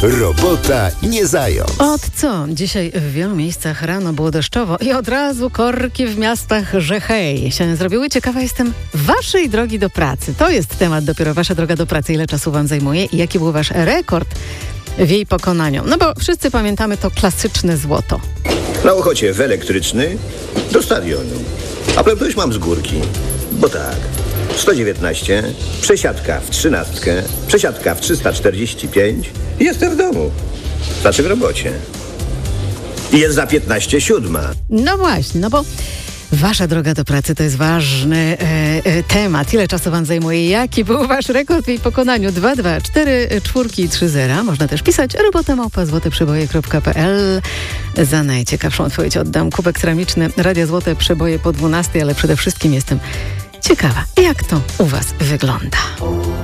Robota nie zając. Od co? Dzisiaj w wielu miejscach rano było deszczowo i od razu korki w miastach, że hej, się zrobiły. Ciekawa jestem waszej drogi do pracy. To jest temat dopiero, wasza droga do pracy. Ile czasu wam zajmuje i jaki był wasz rekord w jej pokonaniu? No bo wszyscy pamiętamy to klasyczne złoto. Na Ochocie w elektryczny do stadionu. A prędkość mam z górki, bo tak. 119, przesiadka w 13, przesiadka w 345 i jestem w domu. Znaczy w robocie. I jest za 15:07. No właśnie, no bo wasza droga do pracy to jest ważny temat. Ile czasu wam zajmuje? Jaki był wasz rekord w jej pokonaniu? 2244330. Można też pisać robota@złoteprzeboje.pl. Za najciekawszą odpowiedź oddam kubek ceramiczny Radia Złote Przeboje po 12, ale przede wszystkim jestem ciekawa, jak to u was wygląda.